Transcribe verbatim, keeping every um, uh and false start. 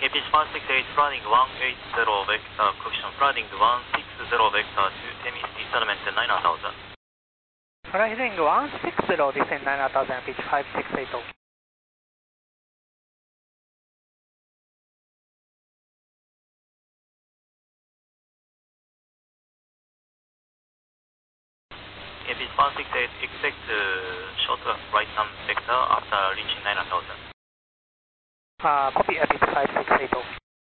A pitch one six eight, flooding one eight zero vector, correction, flooding one six zero vector to M S T settlement nine thousand. Rising one six zero, descend nine thousand, pitch five six eight zero. A pitch one six eight, expect uh, short right hand vector after reaching nine thousand. Uh, copy, A pitch five six eight zero.